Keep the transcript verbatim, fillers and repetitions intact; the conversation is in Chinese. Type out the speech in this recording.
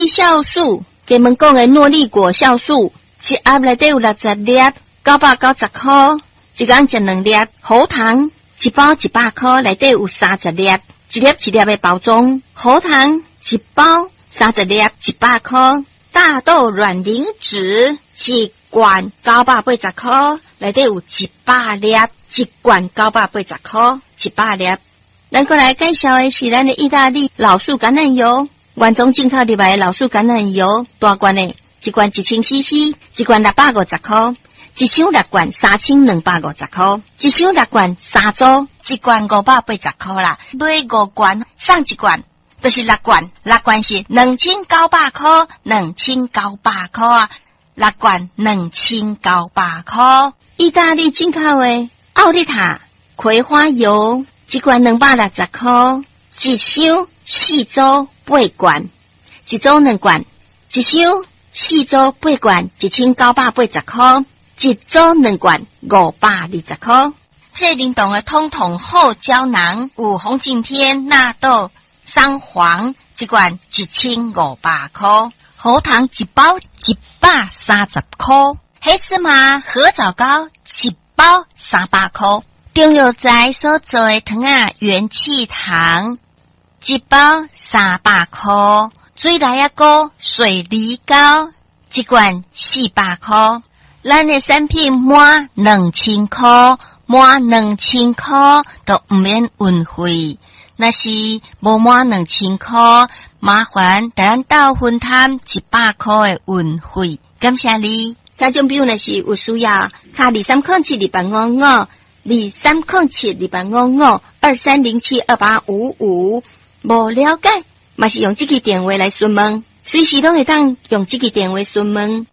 酵素，给们讲的诺丽果酵素，一盒内底有六十粒，九百九十块，一工食两粒。喉糖一包一百块，内底有三十粒，一粒一粒的包装。喉糖一包三十粒，一百块。大豆卵磷脂一罐九百八十块，内底有一百粒，一罐九百八十块，一百粒。咱过来介绍的是咱的意大利老树橄榄油，原装进口入来的老树橄榄油，大罐的，一罐一千 C C， 一罐六百五十块，一箱六罐三千两百五十块，一箱六罐三组，一罐五百八十块啦，买五罐送一罐。就是六罐，六罐是两千九百块，两千九百块啊，六罐两千九百块。意大利进口的奥利塔葵花油，一罐两百六十块，一箱四组八罐，一组两罐，一箱四组八罐，一千九百八十块，一组两罐五百二十块。这灵动的通通后胶囊，有红景天、纳豆。三黄一罐一千五百块，喉糖一包一百三十块，黑芝麻合枣糕一包三百块，中药材所做的糖啊元气糖一包三百块，水来啊糕水梨糕一罐四百块，咱的产品满两千块，满两千块都唔免运费。那是无满两千块，麻烦咱到分摊一百块的运费，感谢你。家种朋友若是有需要，卡二三零七二八五五，二三零七二八五五，二三零七二八五五。无了解，嘛是用这个电话来询问，随时拢会当用这个电话询问。